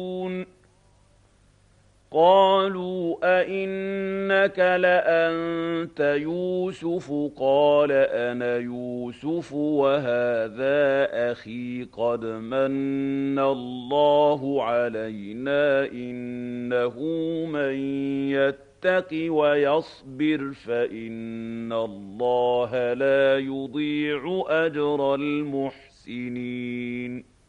قالوا أئنك لأنت يوسف قال أنا يوسف وهذا أخي قد من الله علينا إنه من يتق ويصبر فإن الله لا يضيع أجر المحسنين